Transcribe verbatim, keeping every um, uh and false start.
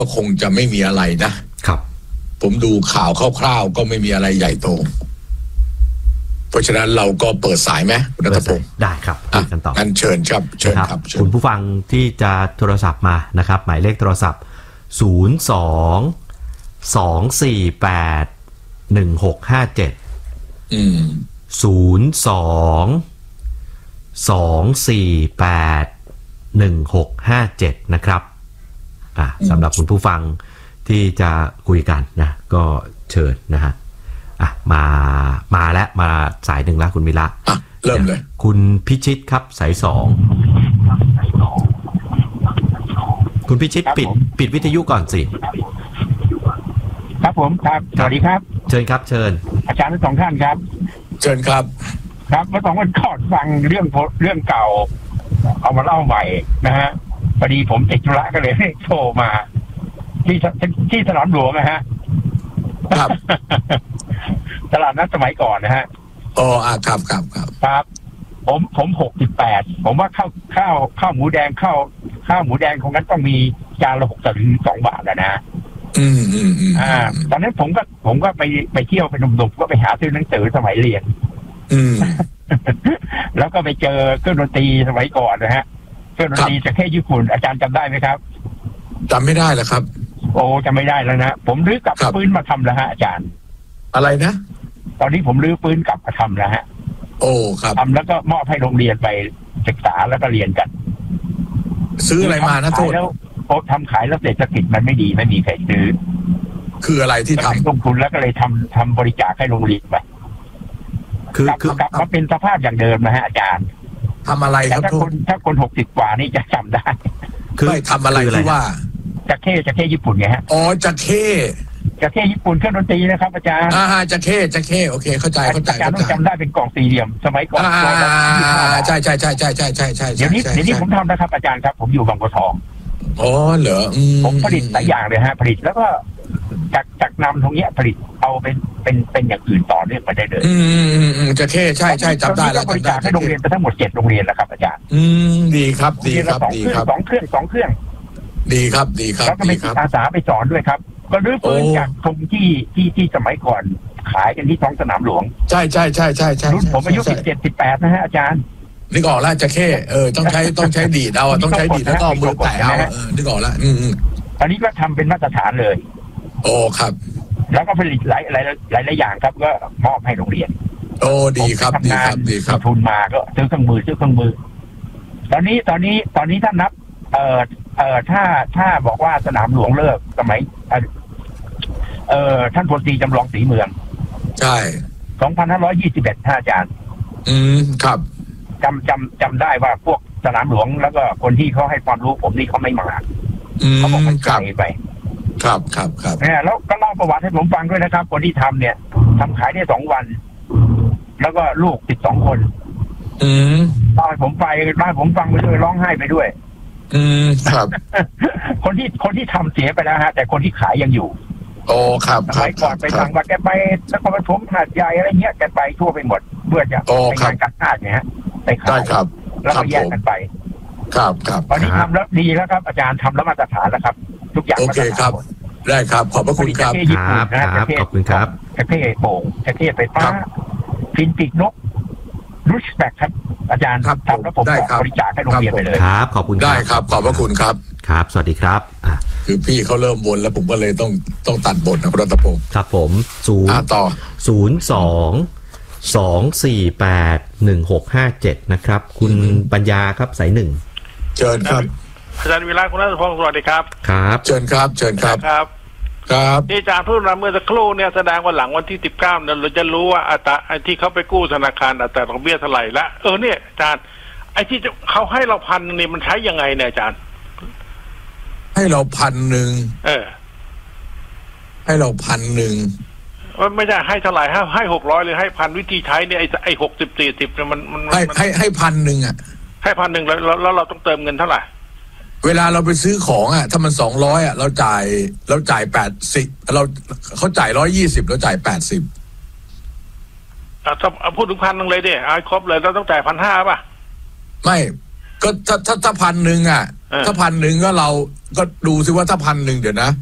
ก็คงจะไม่มีอะไรนะครับผมดูข่าวคร่าวๆก็ไม่มีอะไรใหญ่โตเพราะฉะนั้นเราก็เปิดสายไหมคุณณัฐพงศ์ได้ครับคุยกันต่องั้นเชิญครับเชิญครับคุณผู้ฟังที่จะโทรศัพท์มานะครับหมายเลขโทรศัพท์ศูนย์ สอง สอง สี่ แปด หนึ่ง หก ห้า เจ็ดอืมศูนย์ สอง สอง สี่ แปด หนึ่ง หก ห้า เจ็ดนะครับอ่ะสำหรับคุณผู้ฟังที่จะคุยกันนะก็เชิญนะฮะอ่ะมามาแล้วมาสายหนึ่งแล้วคุณวิระอ่ะเริ่มเลยคุณพิชิตครับสายสองคุณพิชิตปิดปิดวิทยุก่อนสิครับผมครับสวัสดีครับเชิญครับเชิญอาจารย์ทั้งสองท่านครับเชิญครับครับเมื่อสองวันก่อนฟังเรื่องเรื่องเก่าเอามาเล่าใหม่นะฮะพอดีผมติดธุระก็เลยโทรมาที่ที่สนามหลวงนะฮะครับตลาดนัดสมัยก่อนนะฮะอ๋ออ่ะครับครับครับครับผมผมหกสิบแปดผมว่าข้าวข้าวข้าวหมูแดงข้าวข้าวหมูแดงคงงั้นต้องมีจานละหกถึงสองบาทแล้วนะอืมอืมอืมอ่าตอนนั้นผมก็ผมก็ไปไปเที่ยวเป็นหนุ่มๆก็ไปหาซื้อหนังสือสมัยเรียนอืมแล้วก็ไปเจอเครื่องดนตรีสมัยก่อนนะฮะเครื่องดนตรีจากประเทศญี่ปุ่นอาจารย์จำได้ไหมครับจำไม่ได้แล้วครับโอ้จำไม่ได้แล้วนะผมรื้อกลับปืนมาทำแล้วฮะอาจารย์อะไรนะตอนนี้ผมรื้อปืนกลับมาทำแล้วฮะโอ้ครับทำแล้วก็มอบให้โรงเรียนไปศึกษาแล้วก็เรียนกันซื้ออะไรมานะโทษแล้วพอทำขายแล้วเศรษฐกิจมันไม่ดีไม่มีใครซื้อคืออะไรที่ทำลงทุนแล้วก็เลยทำทำบริจาคให้โรงเรียนไปคือคือกลับมาเป็นสภาพอย่างเดิมนะฮะอาจารย์ทำอะไรครับถ้าคนถ้าคนหกสิบกว่านี่จะจำได้คือทำอะไรที่ว่าจะเข้จะเข้ญี่ปุ่นไงฮะอ๋อจะเข้จะเข้ญี่ปุ่นเครื่องดนตรีนะครับอาจารย์อ่าจะเข้จะเข้โอเคเข้าใจเข้าใจอาจารย์ต้องจำได้เป็นกล่องสี่เหลี่ยมสมัยก่อนอ่าใช่ใช่ใช่ใช่ใช่ใช่ใช่เดี๋ยวนี้เดี๋ยวนี้ผมทำนะครับอาจารย์ครับผมอยู่บางบัวทองอ๋อเหรอผมผลิตหลายอย่างเลยฮะผลิตแล้วก็จากจากนำตรงนี้ผลิตเอาเป็นเป็นเป็นอย่างอื่นต่อเนื่องไปได้เลยอืมอืมจะเข้ใช่ใช่จำได้แล้วบริจาคให้โรงเรียนไปทั้งหมดเจ็ดโรงเรียนแล้วครับอาจารย์อืมดีครับดีครับดีครับสองเครื่องสองเครื่องดีครับดีครับแล้วก็มีอาสาไปสอนด้วยครับก็รื้อปืนจากตรงที่ที่ที่สมัยก่อนขายกันที่ท้องสนามหลวงใช่ใช่ใช่ใช่ใช่รุ่นผมอายุสิบเจ็ดสิบแปดนะฮะอาจารย์นึกออกแล้วจะเข้เออต้องใช้ต้องใช้ดีดเอาต้องใช้ดีดแล้วก็มือแตะเอาเออนึกออกแล้วอืมอืมอันนี้ก็ทำเป็นมาตรฐานเลยโอ้ครับแล้วก็ผลิตหลายหลายหลายหลายอย่างครับก็มอบให้โรงเรียนโอ้ดีครับดีครับดีครับทุนมาก็ซื้อเครื่องมือซื้อเครื่องมือตอนนี้ตอนนี้ตอนนี้ถ้านับเอ่อเอ่อถ้าถ้าบอกว่าสนามหลวงเลิกสมัยเอ่อท่านพลตรีจำลองศรีเมืองใช่สองพันห้าร้อยยี่สิบเอ็ดท่านอาจารย์อืมครับจำจำจำได้ว่าพวกสนามหลวงแล้วก็คนที่เขาให้ความรู้ผมนี่เขาไม่มาเขาบอกมันไกลไปครับครับครับเนี่ยแล้วก็เล่าประวัติให้ผมฟังด้วยนะครับคนที่ทำเนี่ยทำขายได้สองวันแล้วก็ลูกติดสองคนอืมเล่าให้ผมไปเล่าให้ผมฟังไปด้วยร้องไห้ไปด้วยอืมครับคนที่คนที่ทำเสียไปแล้วฮะแต่คนที่ขายยังอยู่โอ้ครับสมัยก่อนไปสั่งว่าแกไปแล้วก็ไปผมหาดใหญ่อะไรเงี้ยแกไปทั่วไปหมดเพื่อจะไปงานกัดหน้าเนี่ยฮะไปขายแล้วก็แยกกันไปครับครับตอนนี้ทำแล้วดีแล้วครับอาจารย์ทำแล้วมาตรฐานแล้วครับทุกอย่างโอเคครับได้ครับขอบพระคุณครับครับครับขอบคุณครับประเทศโป่งประเทศไฟฟ้าฟินติกนกรูชแบกครับอาจารย์ทำแล้วผมบริจาคให้โรงเรียนไปเลยครับขอบคุณได้ครับขอบพระคุณครับครับสวัสดีครับคือพี่เขาเริ่มวนแล้วผมก็เลยต้องต้องตัดบทนะคุณรัตพงศ์ครับผมศูนย์ต่อศูนย์สองสองสี่แปดหนึ่งหกห้าเจ็ดนะครับคุณปัญญาครับสายหนึ่งเชิญครับอาจารย์วิระคุณรัตพงศ์สวัสดีครับครับเชิญครับเชิญครับครับครับที่อาจารย์พูดมาเมื่อสักครู่เนี่ยแสดงว่าหลังวันที่สิบเก้าเนี่ยเราจะรู้ว่าอัตราไอ้ที่เขาไปกู้ธนาคารอัตราดอกเบี้ยเท่าไหร่ละเออเนี่ยอาจารย์ไอ้ที่เขาให้เราพันนี่มันใช้ยังไงเนี่ยอาจารย์ให้เราพันหนึ่งเออให้เราพันหนึ่งว่าไม่ใช่ให้เท่าไหร่ให้ให้หกร้อยเลยให้พันวิธีใช้เนี่ยไอ้ไอ้หกสิบสี่สิบเนี่ยมันมันให้ให้ให้พันหนึ่งอ่ะให้พันหนึ่งแล้วแล้วเราต้องเติมเงินเท่าไหร่เวลาเราไปซื้อของอ่ะถ้ามันสองร้อยอ่ะเราจ่ายเราจ่ายแปดสิบเราเขาจ่ายร้อยยี่สิบเราจ่ายแปดสิบอ่ะถ้าพูดถึงพันหนึ่งเลยดิเอาครบเลยเราต้องจ่ายพันห้าป่ะไม่ก็ถ้าถ้าถ้าพันหนึ่งอ่ะเออถ้าพันหนึ่งก็เราก็ดูซิว่าถ้าพันหนึ่งเดี๋ยวนะ